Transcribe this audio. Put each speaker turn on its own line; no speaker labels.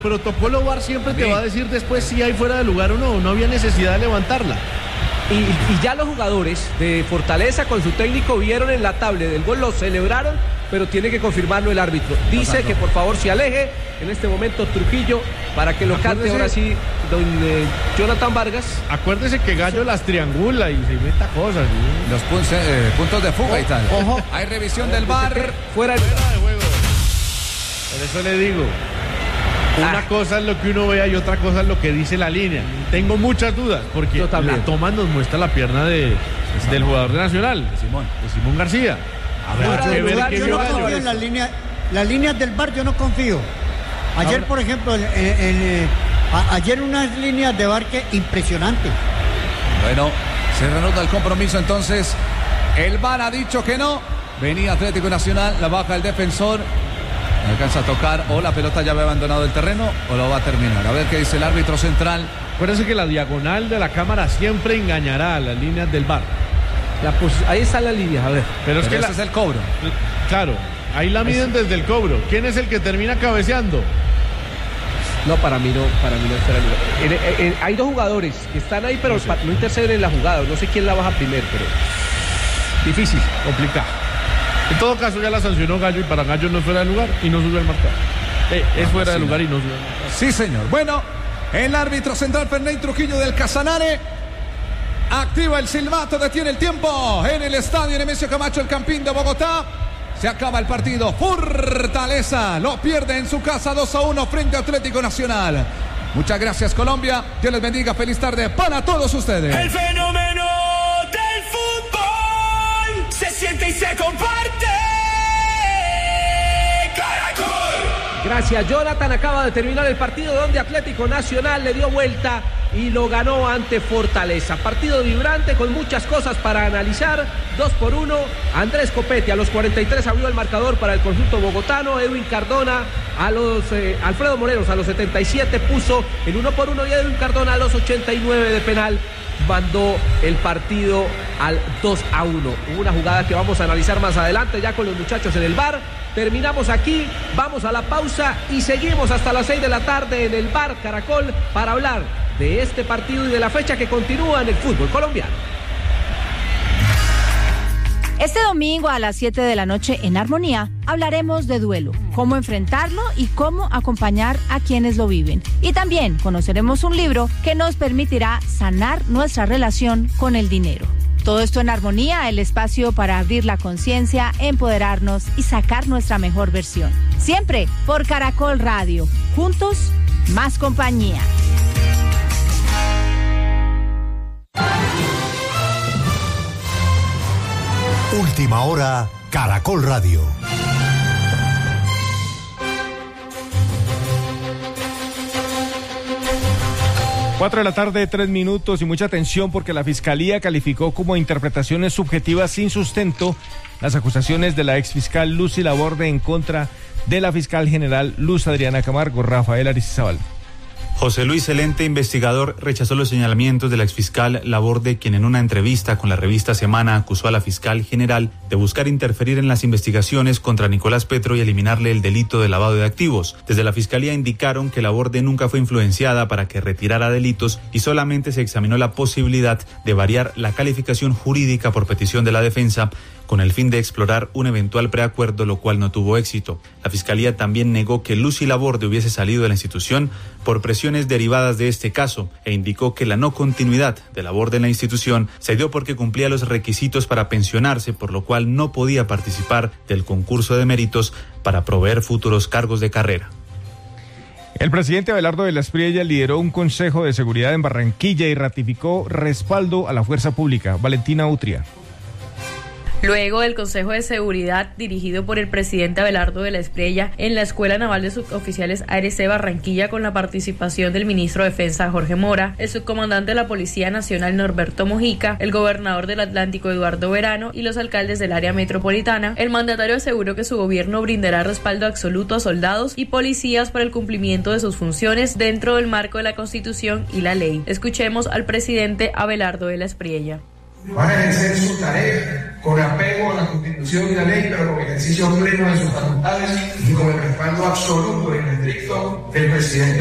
Protocolo VAR siempre te va a decir después si hay fuera de lugar o no. No había necesidad de levantarla.
Y ya los jugadores de Fortaleza con su técnico vieron en la tablet del gol, lo celebraron, pero tiene que confirmarlo el árbitro. Dice que por favor se aleje en este momento Trujillo para que lo cante ahora sí don Jonathan Vargas.
Acuérdese que Gallo las triangula y se inventa cosas. ¿Sí?
Los puntos de fuga y tal. Ojo. Hay revisión del VAR.
Fuera de juego. Por eso le digo. Una cosa es lo que uno vea y otra cosa es lo que dice la línea. Tengo muchas dudas porque la toma nos muestra la pierna del jugador de Nacional, de Simón García.
Yo no confío en las líneas del VAR, yo no confío. Ayer, por ejemplo, ayer unas líneas de VAR que impresionante.
Bueno, se reanuda el compromiso entonces. El VAR ha dicho que no. Venía Atlético Nacional, la baja el defensor. No alcanza a tocar, o la pelota ya había abandonado el terreno, o lo va a terminar. A ver qué dice el árbitro central.
Acuérdense que la diagonal de la cámara siempre engañará a las líneas del VAR.
Ahí está la línea, a ver.
Pero
ese es el cobro.
Claro, ahí la miden desde el cobro. ¿Quién es el que termina cabeceando?
No, para mí no espera. Hay dos jugadores que están ahí, pero no interceden en la jugada. No sé quién la baja primero, pero
difícil, complicado. En todo caso ya la sancionó Gallo y para Gallo no es fuera de lugar y no sube el marcador. Es fuera de lugar y no sube el marcador.
Sí, señor. Bueno, el árbitro central Ferney Trujillo del Casanare activa el silbato, detiene el tiempo en el estadio Nemesio Camacho, el Campín de Bogotá. Se acaba el partido. Fortaleza lo pierde en su casa 2-1 frente a Atlético Nacional. Muchas gracias, Colombia. Dios les bendiga. Feliz tarde para todos ustedes.
El fenómeno del fútbol se siente y se comparte. Caracol.
Gracias, Jonathan. Acaba de terminar el partido donde Atlético Nacional le dio vuelta y lo ganó ante Fortaleza. Partido vibrante con muchas cosas para analizar. 2-1. Andrés Copete a los 43 abrió el marcador para el conjunto bogotano. Edwin Cardona Alfredo Morelos a los 77 puso el 1-1 y Edwin Cardona a los 89 de penal mandó el partido al 2-1. Hubo una jugada que vamos a analizar más adelante ya con los muchachos en el VAR. Terminamos aquí, vamos a la pausa y seguimos hasta las 6 de la tarde en el VAR Caracol para hablar de este partido y de la fecha que continúa en el fútbol colombiano.
Este domingo a las 7 de la noche en Armonía hablaremos de duelo, cómo enfrentarlo y cómo acompañar a quienes lo viven. Y también conoceremos un libro que nos permitirá sanar nuestra relación con el dinero. Todo esto en Armonía, el espacio para abrir la conciencia, empoderarnos y sacar nuestra mejor versión. Siempre por Caracol Radio. Juntos, más compañía.
Última hora, Caracol Radio.
Cuatro de la tarde, 3 minutos y mucha atención porque la Fiscalía calificó como interpretaciones subjetivas sin sustento las acusaciones de la exfiscal Lucy Laborde en contra de la fiscal general Luz Adriana Camargo. Rafael Aristizábal.
José Luis Celente, investigador, rechazó los señalamientos de la exfiscal Laborde, quien en una entrevista con la revista Semana acusó a la fiscal general de buscar interferir en las investigaciones contra Nicolás Petro y eliminarle el delito de lavado de activos. Desde la fiscalía indicaron que Laborde nunca fue influenciada para que retirara delitos y solamente se examinó la posibilidad de variar la calificación jurídica por petición de la defensa con el fin de explorar un eventual preacuerdo, lo cual no tuvo éxito. La Fiscalía también negó que Lucy Laborde hubiese salido de la institución por presiones derivadas de este caso e indicó que la no continuidad de Laborde en la institución se dio porque cumplía los requisitos para pensionarse, por lo cual no podía participar del concurso de méritos para proveer futuros cargos de carrera.
El presidente Abelardo de la Espriella lideró un consejo de seguridad en Barranquilla y ratificó respaldo a la fuerza pública. Valentina Utria.
Luego del Consejo de Seguridad dirigido por el presidente Abelardo de la Espriella en la Escuela Naval de Suboficiales ARC Barranquilla con la participación del ministro de Defensa Jorge Mora, el subcomandante de la Policía Nacional Norberto Mojica, el gobernador del Atlántico Eduardo Verano y los alcaldes del área metropolitana, el mandatario aseguró que su gobierno brindará respaldo absoluto a soldados y policías para el cumplimiento de sus funciones dentro del marco de la Constitución y la ley. Escuchemos al presidente Abelardo de la Espriella.
Van a ejercer su tarea con apego a la Constitución y la ley, pero con ejercicio pleno de sus facultades y con el respaldo absoluto y estricto del presidente.